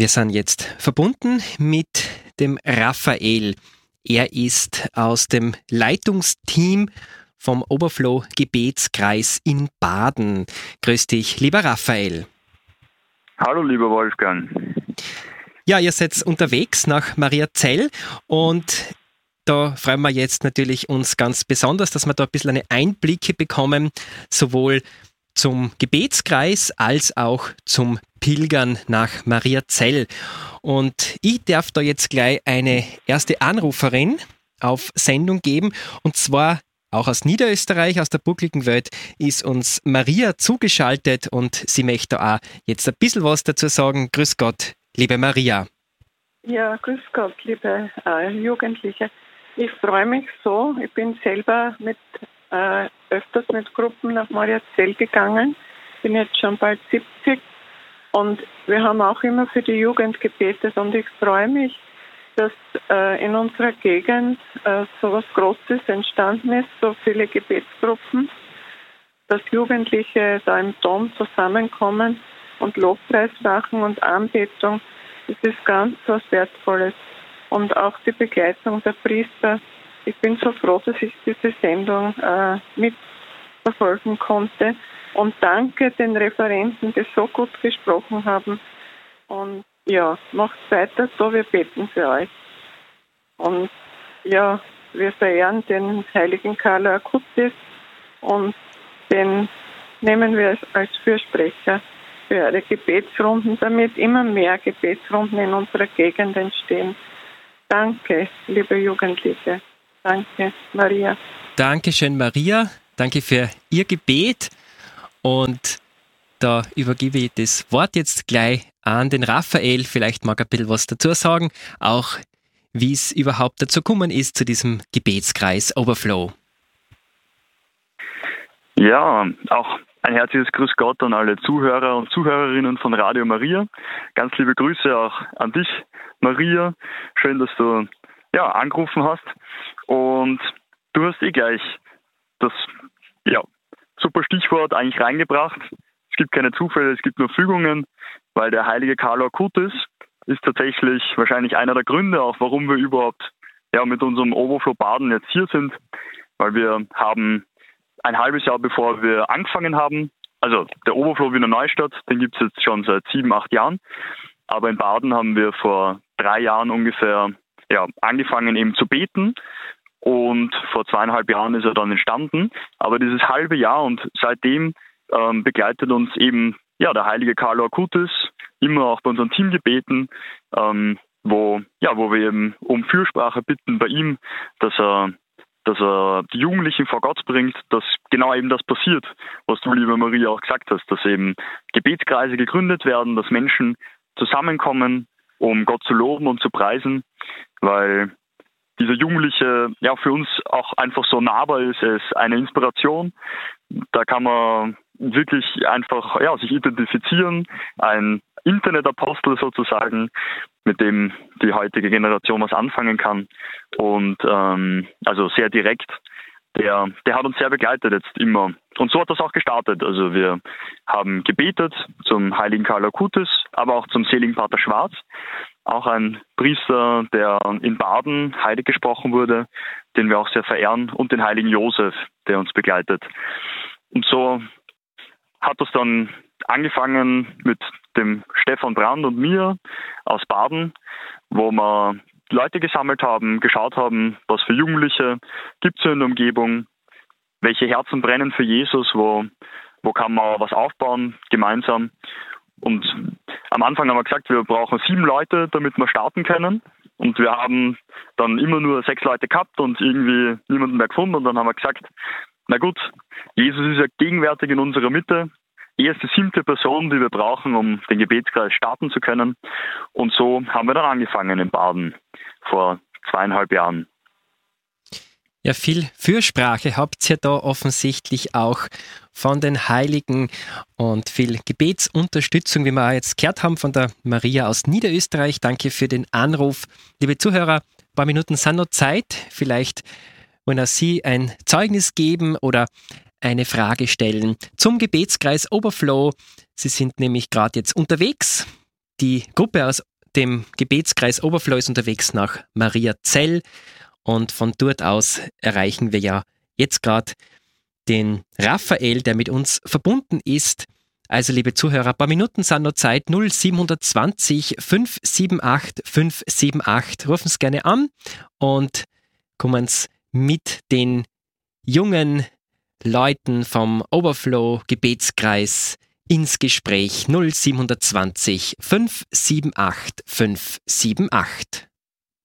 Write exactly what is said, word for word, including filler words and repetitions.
Wir sind jetzt verbunden mit dem Raphael. Er ist aus dem Leitungsteam vom Overflow Gebetskreis in Baden. Grüß dich, lieber Raphael. Hallo, lieber Wolfgang. Ja, ihr seid unterwegs nach Mariazell und da freuen wir jetzt natürlich uns ganz besonders, dass wir da ein bisschen eine Einblicke bekommen, sowohl zum Gebetskreis als auch zum Pilgern nach Mariazell. Und ich darf da jetzt gleich eine erste Anruferin auf Sendung geben, und zwar auch aus Niederösterreich, aus der buckligen Welt, ist uns Maria zugeschaltet und sie möchte auch jetzt ein bisschen was dazu sagen. Grüß Gott, liebe Maria. Ja, grüß Gott, liebe äh, Jugendliche. Ich freue mich so. Ich bin selber mit äh, öfters mit Gruppen nach Mariazell gegangen. Bin jetzt schon bald siebzig und wir haben auch immer für die Jugend gebetet, und ich freue mich, dass äh, in unserer Gegend äh, so was Großes entstanden ist, so viele Gebetsgruppen, dass Jugendliche da im Dom zusammenkommen und Lobpreis machen und Anbetung. Das ist ganz was Wertvolles. Und auch die Begleitung der Priester. Ich bin so froh, dass ich diese Sendung äh, mitverfolgen konnte. Und danke den Referenten, die so gut gesprochen haben. Und ja, macht weiter so, wir beten für euch. Und ja, wir verehren den heiligen Carlo Acutis und den nehmen wir als, als Fürsprecher für eure Gebetsrunden, damit immer mehr Gebetsrunden in unserer Gegend entstehen. Danke, liebe Jugendliche. Danke, Maria. Dankeschön, Maria. Danke für Ihr Gebet. Und da übergebe ich das Wort jetzt gleich an den Raphael. Vielleicht mag er ein bisschen was dazu sagen, auch wie es überhaupt dazu gekommen ist, zu diesem Gebetskreis Overflow. Ja, auch ein herzliches Grüß Gott an alle Zuhörer und Zuhörerinnen von Radio Maria. Ganz liebe Grüße auch an dich, Maria. Schön, dass du ja, angerufen hast. Und du hast eh gleich das ja, super Stichwort eigentlich reingebracht. Es gibt keine Zufälle, es gibt nur Fügungen, weil der heilige Carlo Acutis ist tatsächlich wahrscheinlich einer der Gründe, auch warum wir überhaupt ja, mit unserem Overflow Baden jetzt hier sind. Weil wir haben ein halbes Jahr bevor wir angefangen haben, also der Overflow Wiener Neustadt, den gibt es jetzt schon seit sieben, acht Jahren. Aber in Baden haben wir vor drei Jahren ungefähr ja, angefangen eben zu beten, und vor zweieinhalb Jahren ist er dann entstanden. Aber dieses halbe Jahr und seitdem ähm, begleitet uns eben ja, der heilige Carlo Acutis, immer auch bei unseren Teamgebeten, ähm, wo, ja, wo wir eben um Fürsprache bitten bei ihm, dass er dass er die Jugendlichen vor Gott bringt, dass genau eben das passiert, was du, liebe Maria, auch gesagt hast, dass eben Gebetskreise gegründet werden, dass Menschen zusammenkommen, um Gott zu loben und zu preisen, weil dieser Jugendliche ja für uns auch einfach so nahbar ist, er ist eine Inspiration. Da kann man wirklich einfach ja, sich identifizieren, ein Internetapostel sozusagen, mit dem die heutige Generation was anfangen kann. Und ähm, also sehr direkt, der, der hat uns sehr begleitet jetzt immer. Und so hat das auch gestartet. Also wir haben gebetet zum heiligen Carlo Acutis, aber auch zum seligen Pater Schwarz, auch ein Priester, der in Baden heilig gesprochen wurde, den wir auch sehr verehren, und den heiligen Josef, der uns begleitet. Und so hat das dann angefangen mit dem Stefan Brand und mir aus Baden, wo wir Leute gesammelt haben, geschaut haben, was für Jugendliche gibt es in der Umgebung, welche Herzen brennen für Jesus, wo, wo kann man was aufbauen gemeinsam. Und am Anfang haben wir gesagt, wir brauchen sieben Leute, damit wir starten können. Und wir haben dann immer nur sechs Leute gehabt und irgendwie niemanden mehr gefunden. Und dann haben wir gesagt, na gut, Jesus ist ja gegenwärtig in unserer Mitte. Er ist die siebte Person, die wir brauchen, um den Gebetskreis starten zu können. Und so haben wir dann angefangen in Baden vor zweieinhalb Jahren. Ja, viel Fürsprache habt ihr da offensichtlich auch von den Heiligen und viel Gebetsunterstützung, wie wir auch jetzt gehört haben von der Maria aus Niederösterreich. Danke für den Anruf. Liebe Zuhörer, ein paar Minuten sind noch Zeit. Vielleicht wollen auch Sie ein Zeugnis geben oder eine Frage stellen zum Gebetskreis Overflow. Sie sind nämlich gerade jetzt unterwegs. Die Gruppe aus dem Gebetskreis Oberfloh ist unterwegs nach Mariazell und von dort aus erreichen wir ja jetzt gerade den Raphael, der mit uns verbunden ist. Also liebe Zuhörer, ein paar Minuten sind noch Zeit. null sieben zwei null fünf sieben acht fünf sieben acht. Rufen Sie gerne an und kommen Sie mit den jungen Leuten vom Overflow Gebetskreis ins Gespräch. null sieben zwei null fünf sieben acht fünf sieben acht.